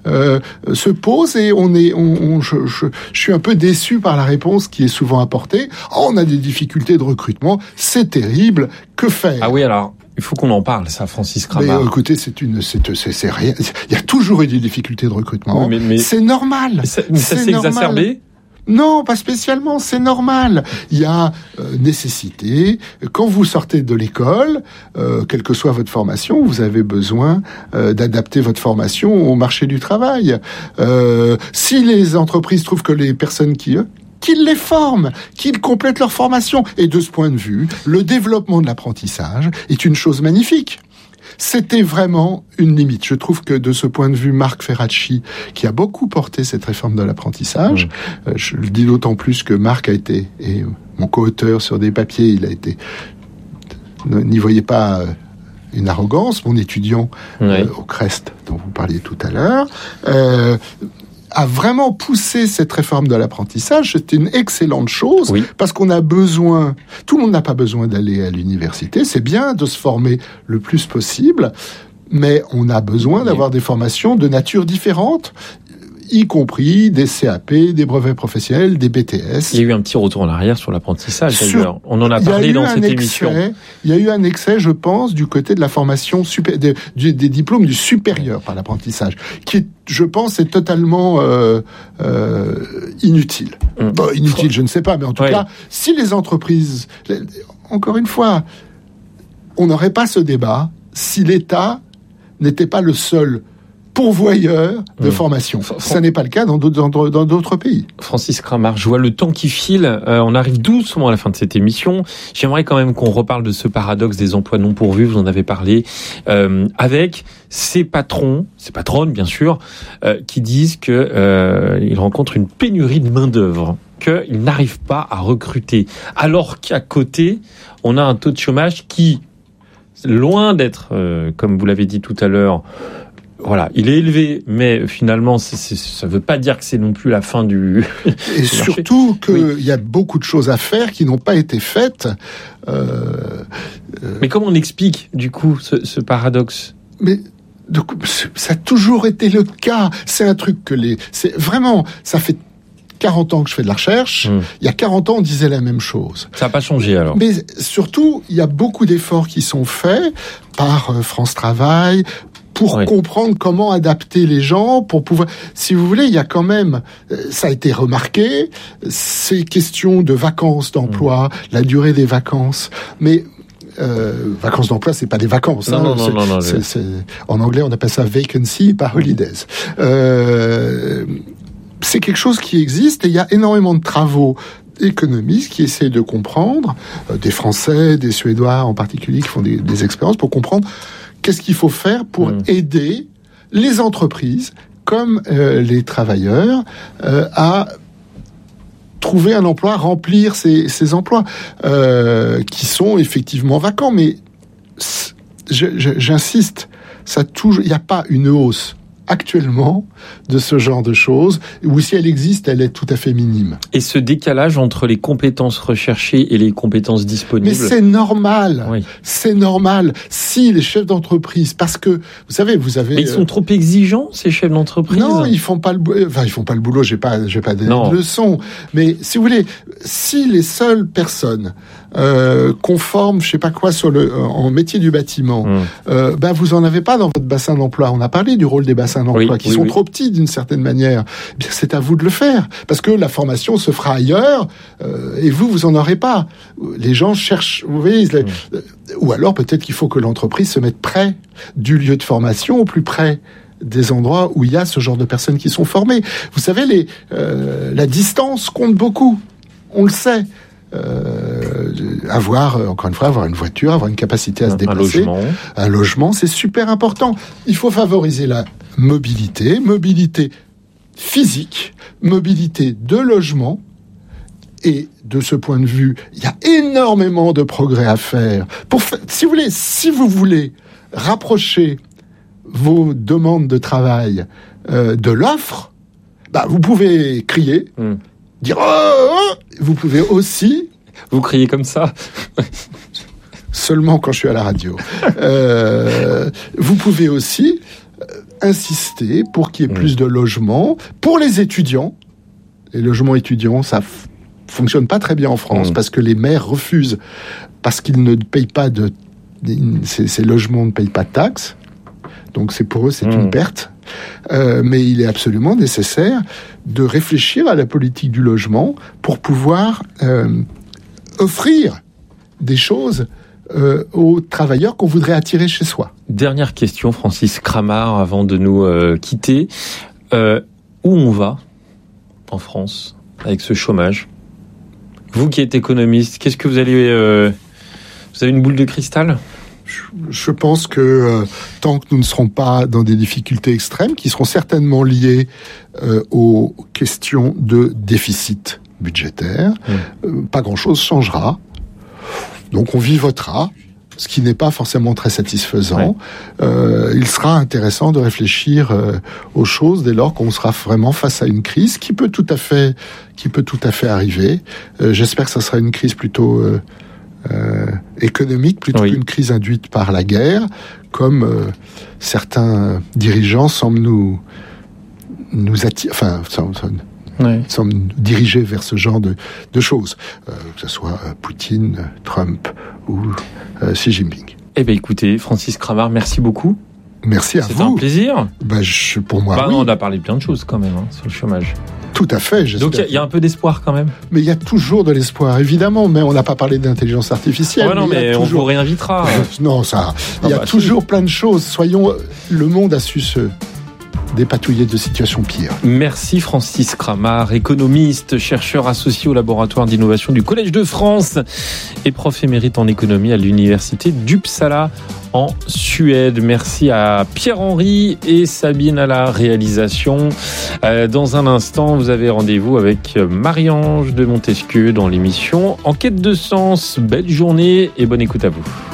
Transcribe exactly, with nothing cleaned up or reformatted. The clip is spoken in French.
euh, se pose et on est, on, on je, je, je suis un peu déçu par la réponse qui est souvent apportée. Oh, on a des difficultés de recrutement, c'est terrible. Que faire ? Ah oui, alors. Il faut qu'on en parle, ça, Francis Kramar. Mais écoutez, c'est une, c'est, c'est, c'est rien. Il y a toujours eu des difficultés de recrutement. Oui, mais, mais c'est normal. Mais ça, mais ça s'est exacerbé ? Non, pas spécialement, c'est normal. Il y a euh, nécessité. Quand vous sortez de l'école, euh, quelle que soit votre formation, vous avez besoin euh, d'adapter votre formation au marché du travail. Euh, si les entreprises trouvent que les personnes qui... qu'ils les forment, qu'ils complètent leur formation. Et de ce point de vue, le développement de l'apprentissage est une chose magnifique. C'était vraiment une limite. Je trouve que de ce point de vue, Marc Ferracci, qui a beaucoup porté cette réforme de l'apprentissage, mmh. euh, je le dis d'autant plus que Marc a été, et mon co-auteur sur des papiers, il a été, n'y voyez pas une arrogance, mon étudiant oui. euh, au Crest, dont vous parliez tout à l'heure, euh, a vraiment poussé cette réforme de l'apprentissage. C'est une excellente chose, oui. parce qu'on a besoin, tout le monde n'a pas besoin d'aller à l'université, c'est bien de se former le plus possible, mais on a besoin d'avoir des formations de nature différente, y compris des C A P, des brevets professionnels, des B T S. Il y a eu un petit retour en arrière sur l'apprentissage, sur, d'ailleurs. On en a parlé dans cette excès, émission. Il y a eu un excès, je pense, du côté de la formation, super, de, du, des diplômes du supérieur par l'apprentissage, qui, je pense, est totalement euh, euh, inutile. Mmh. Bon, inutile, je ne sais pas, mais en tout ouais. cas, si les entreprises... Encore une fois, on n'aurait pas ce débat si l'État n'était pas le seul pourvoyeur de mmh. formation. Fran- Ça n'est pas le cas dans d'autres, dans, dans d'autres pays. Francis Kramar, je vois le temps qui file. Euh, on arrive doucement à la fin de cette émission. J'aimerais quand même qu'on reparle de ce paradoxe des emplois non pourvus. Vous en avez parlé. Euh, avec ces patrons, ces patronnes bien sûr, euh, qui disent que euh, ils rencontrent une pénurie de main d'œuvre, qu'ils n'arrivent pas à recruter, alors qu'à côté, on a un taux de chômage qui, loin d'être, euh, comme vous l'avez dit tout à l'heure, voilà, il est élevé, mais finalement, c'est, c'est, ça ne veut pas dire que c'est non plus la fin du. Et du surtout qu'il oui. y a beaucoup de choses à faire qui n'ont pas été faites. Euh, euh... Mais comment on explique, du coup, ce, ce paradoxe ? Mais donc, ça a toujours été le cas. C'est un truc que les. C'est vraiment. Ça fait quarante ans que je fais de la recherche. Mmh. Il y a quarante ans, on disait la même chose. Ça n'a pas changé alors. Mais surtout, il y a beaucoup d'efforts qui sont faits par France Travail pour oui. comprendre comment adapter les gens, pour pouvoir... Si vous voulez, il y a quand même... Ça a été remarqué, ces questions de vacances d'emploi, mmh. la durée des vacances, mais... Euh, vacances d'emploi, c'est pas des vacances. Non, hein, non, non, c'est, non, non, c'est, c'est, en anglais, on appelle ça vacancy, pas holidays. Euh, c'est quelque chose qui existe et il y a énormément de travaux économistes qui essaient de comprendre, euh, des Français, des Suédois en particulier, qui font des, des expériences pour comprendre qu'est-ce qu'il faut faire pour mmh. aider les entreprises comme euh, les travailleurs euh, à trouver un emploi, remplir ces, ces emplois euh, qui sont effectivement vacants. Mais je, je, j'insiste, ça touche, il n'y a pas une hausse actuellement de ce genre de choses, ou si elle existe, elle est tout à fait minime. Et ce décalage entre les compétences recherchées et les compétences disponibles... Mais c'est normal, oui. c'est normal. Si les chefs d'entreprise, parce que, vous savez, vous avez... Mais ils sont euh... trop exigeants, ces chefs d'entreprise ? Non, ils font pas le boulot, enfin, ils font pas le boulot, j'ai pas, j'ai pas donné de leçons. Mais, si vous voulez, si les seules personnes Euh, conforme, je sais pas quoi, sur le, en métier du bâtiment, mmh. euh, ben vous en avez pas dans votre bassin d'emploi. On a parlé du rôle des bassins d'emploi oui, qui oui, sont oui. trop petits d'une certaine manière. Eh bien, c'est à vous de le faire parce que la formation se fera ailleurs euh, et vous, vous en aurez pas. Les gens cherchent, vous voyez, mmh. les, ou alors peut-être qu'il faut que l'entreprise se mette près du lieu de formation, au plus près des endroits où il y a ce genre de personnes qui sont formées. Vous savez, les, euh, la distance compte beaucoup. On le sait. Euh, avoir, encore une fois, avoir une voiture, avoir une capacité à se déplacer, un logement, un logement, c'est super important. Il faut favoriser la mobilité, mobilité physique, mobilité de logement. Et de ce point de vue, il y a énormément de progrès à faire. Pour fa- si vous voulez, si vous voulez rapprocher vos demandes de travail euh, de l'offre, bah vous pouvez crier. Mmh. Dire oh, oh, vous pouvez aussi. Vous criez comme ça. Seulement quand je suis à la radio. euh, vous pouvez aussi insister pour qu'il y ait Mmh. plus de logements pour les étudiants. Les logements étudiants, ça f- fonctionne pas très bien en France Mmh. parce que les maires refusent, parce qu'ils ne payent pas de... Ces, ces logements ne payent pas de taxes. Donc c'est pour eux, c'est Mmh. une perte. Euh, mais il est absolument nécessaire de réfléchir à la politique du logement pour pouvoir euh, offrir des choses euh, aux travailleurs qu'on voudrait attirer chez soi. Dernière question, Francis Cramart, avant de nous euh, quitter. Euh, où on va en France avec ce chômage? Vous qui êtes économiste, qu'est-ce que vous allez... Euh, vous avez une boule de cristal? Je pense que euh, tant que nous ne serons pas dans des difficultés extrêmes, qui seront certainement liées euh, aux questions de déficit budgétaire, mmh. euh, pas grand-chose changera. Donc on vivotera, ce qui n'est pas forcément très satisfaisant. Ouais. Euh, il sera intéressant de réfléchir euh, aux choses dès lors qu'on sera vraiment face à une crise qui peut tout à fait, qui peut tout à fait arriver. Euh, j'espère que ça sera une crise plutôt... Euh, Euh, économique plutôt oui. qu'une crise induite par la guerre, comme euh, certains dirigeants semblent nous nous attirer, enfin semblent, oui. semblent nous diriger vers ce genre de, de choses, euh, que ce soit Poutine, Trump ou euh, Xi Jinping. Eh bien, écoutez, Francis Cramart, merci beaucoup. Merci à C'était vous. C'était un plaisir. Ben, je, pour moi, bah, oui. On a parlé de plein de choses quand même hein, sur le chômage. Tout à fait. Donc il y, y a un peu d'espoir quand même. Mais il y a toujours de l'espoir, évidemment. Mais on n'a pas parlé d'intelligence artificielle. Ouais, non, mais, mais on toujours... vous réinvitera. Non, ça. Il ah y a bah, toujours si. plein de choses. Soyons. Le monde a su se dépatouiller de situations pires. Merci Francis Cramart, économiste, chercheur associé au laboratoire d'innovation du Collège de France et prof émérite en économie à l'université d'Uppsala en Suède. Merci à Pierre-Henri et Sabine à la réalisation. Euh, dans un instant, vous avez rendez-vous avec Marie-Ange de Montesquieu dans l'émission Enquête de sens. Belle journée et bonne écoute à vous.